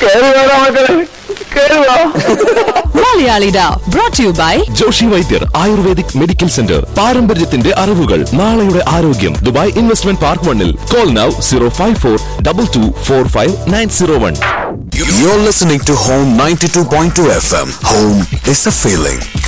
മലയാളിഡ brought to you by Joshi Vaidyar ayurvedic medical centre. പാരമ്പര്യത്തിന്റെ അറിവുകൾ, നാളെയുടെ ആരോഗ്യം. Dubai investment park 1-ൽ. Call now 05422459901. You're listening to Home 92.2 FM. Home is a feeling.